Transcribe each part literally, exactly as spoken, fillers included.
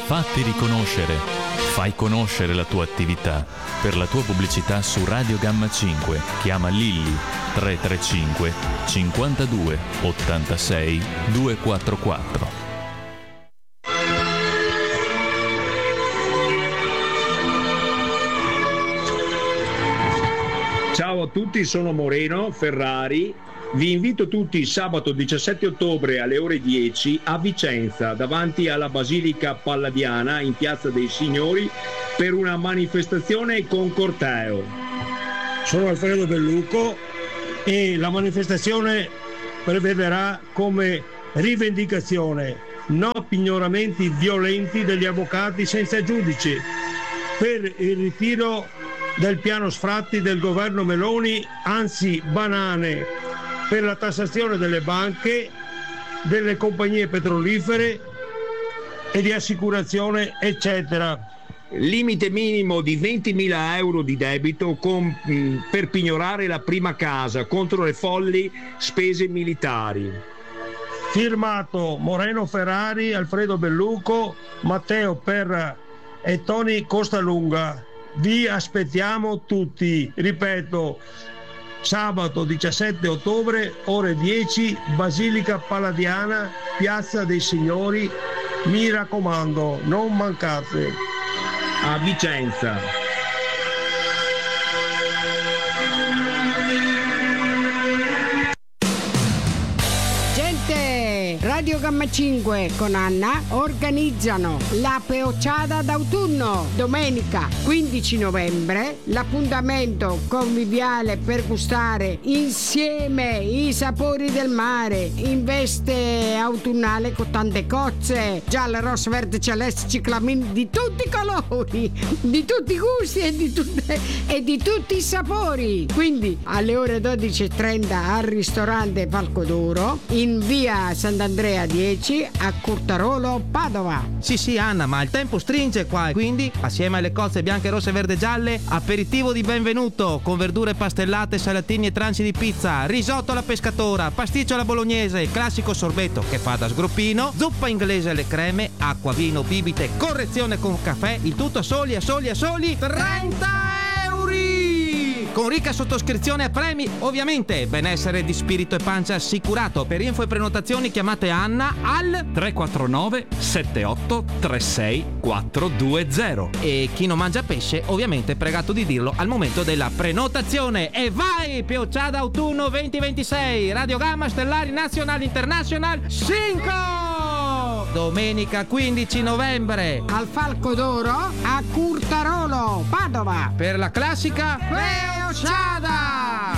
Fatti riconoscere. Fai conoscere la tua attività. Per la tua pubblicità su Radio Gamma cinque chiama Lilli tre tre cinque cinquantadue ottantasei duecentoquarantaquattro. Ciao a tutti, sono Moreno Ferrari. Vi invito tutti sabato diciassette ottobre alle ore dieci a Vicenza, davanti alla Basilica Palladiana in Piazza dei Signori, per una manifestazione con corteo. Sono Alfredo Belluco e la manifestazione prevederà come rivendicazione no pignoramenti violenti degli avvocati senza giudici, per il ritiro del piano sfratti del governo Meloni, anzi banane, per la tassazione delle banche, delle compagnie petrolifere e di assicurazione, eccetera. Limite minimo di ventimila euro di debito con, mh, per pignorare la prima casa contro le folli spese militari. Firmato Moreno Ferrari, Alfredo Belluco, Matteo Perra e Tony Costalunga. Vi aspettiamo tutti, ripeto, sabato diciassette ottobre, ore dieci, Basilica Palladiana, Piazza dei Signori. Mi raccomando, non mancate. A Vicenza. Radio Gamma cinque con Anna organizzano la Peocciada d'autunno domenica quindici novembre, l'appuntamento conviviale per gustare insieme i sapori del mare in veste autunnale con tante cozze gialla, rossa, verde, celeste, ciclamin, di tutti i colori, di tutti i gusti e di, tutte, e di tutti i sapori. Quindi alle ore dodici e trenta al ristorante Falco d'Oro in via Sant'Andrea dieci a Curtarolo, Padova. Sì sì Anna, ma il tempo stringe qua, quindi assieme alle cozze bianche, rosse, verde e gialle, aperitivo di benvenuto con verdure pastellate, salatini e tranci di pizza, risotto alla pescatora, pasticcio alla bolognese, classico sorbetto che fa da sgroppino, zuppa inglese alle creme, acqua, vino, bibite, correzione con caffè, il tutto a soli a soli a soli trenta euro! Con ricca sottoscrizione a premi, ovviamente. Benessere di spirito e pancia assicurato. Per info e prenotazioni chiamate Anna al tre quattro nove sette otto tre sei quattro due zero. E chi non mangia pesce, ovviamente pregato di dirlo al momento della prenotazione. E vai! Peocciada autunno venti ventisei, Radio Gamma Stellari Nazionale International cinque! Domenica quindici novembre al Falco d'Oro a Curtarolo, Padova, per la classica Peocciada.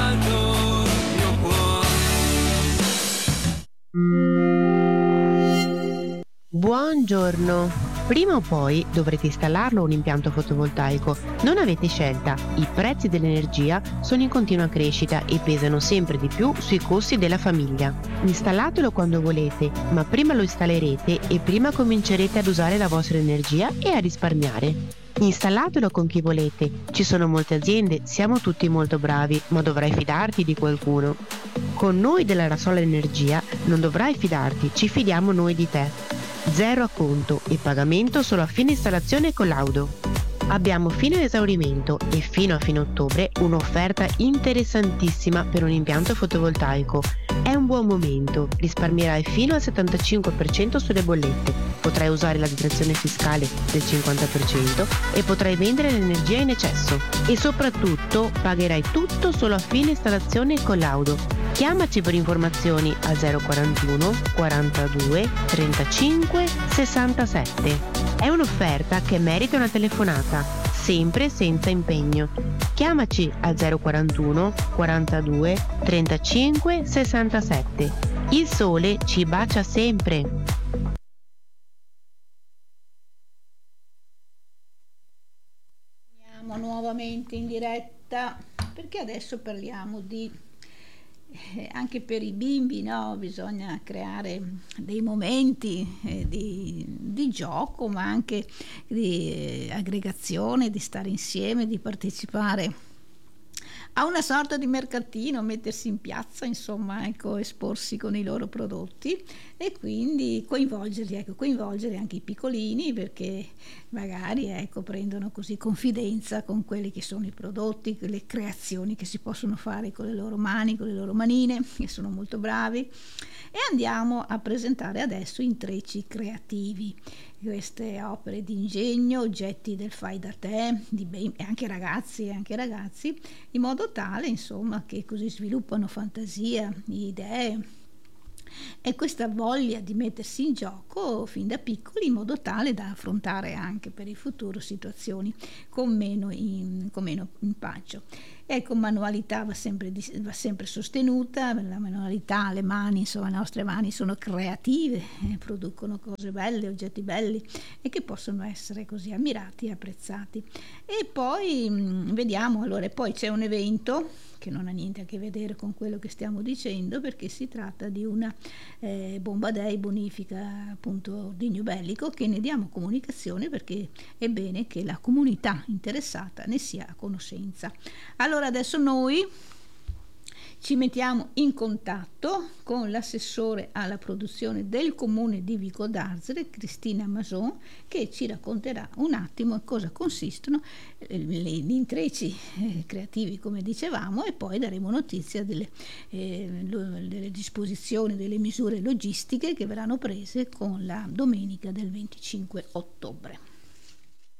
Buongiorno. Prima o poi dovrete installarlo un impianto fotovoltaico. Non avete scelta. I prezzi dell'energia sono in continua crescita e pesano sempre di più sui costi della famiglia. Installatelo quando volete, ma prima lo installerete e prima comincerete ad usare la vostra energia e a risparmiare. Installatelo con chi volete. Ci sono molte aziende, siamo tutti molto bravi, ma dovrai fidarti di qualcuno. Con noi della Rasola Energia non dovrai fidarti, ci fidiamo noi di te. Zero acconto e pagamento solo a fine installazione con laudo. Abbiamo fino a esaurimento e fino a fine ottobre un'offerta interessantissima per un impianto fotovoltaico. È un buon momento, risparmierai fino al settantacinque per cento sulle bollette, potrai usare la detrazione fiscale del cinquanta per cento e potrai vendere l'energia in eccesso. E soprattutto pagherai tutto solo a fine installazione con laudo. Chiamaci per informazioni a zero quarantuno quarantadue trentacinque sessantasette. È un'offerta che merita una telefonata, sempre senza impegno. Chiamaci al zero quarantuno quarantadue trentacinque sessantasette. Il sole ci bacia sempre. Siamo nuovamente in diretta perché adesso parliamo di Eh, anche per i bimbi, no? Bisogna creare dei momenti eh, di, di gioco, ma anche di eh, aggregazione, di stare insieme, di partecipare a una sorta di mercatino, mettersi in piazza, insomma, ecco, esporsi con i loro prodotti e quindi coinvolgerli, ecco, coinvolgere anche i piccolini, perché magari ecco, prendono così confidenza con quelli che sono i prodotti, le creazioni che si possono fare con le loro mani, con le loro manine, che sono molto bravi. E andiamo a presentare adesso intrecci creativi, queste opere di ingegno, oggetti del fai da te, di ben, e anche ragazzi e anche ragazzi, in modo tale insomma che così sviluppano fantasia, idee e questa voglia di mettersi in gioco fin da piccoli, in modo tale da affrontare anche per il futuro situazioni con meno, in, con meno impaccio. Ecco, manualità va sempre, va sempre sostenuta, la manualità, le mani, insomma le nostre mani sono creative, eh, producono cose belle, oggetti belli e che possono essere così ammirati e apprezzati. E poi mh, vediamo, allora, poi c'è un evento che non ha niente a che vedere con quello che stiamo dicendo, perché si tratta di una eh, Bomba Day, bonifica appunto ordigno bellico, che ne diamo comunicazione perché è bene che la comunità interessata ne sia a conoscenza. Allora adesso noi ci mettiamo in contatto con l'assessore alla produzione del comune di Vico d'Arzere, Cristina Mason, che ci racconterà un attimo in cosa consistono gli intrecci eh, creativi, come dicevamo, e poi daremo notizia delle, eh, lo, delle disposizioni, delle misure logistiche che verranno prese con la domenica del venticinque ottobre.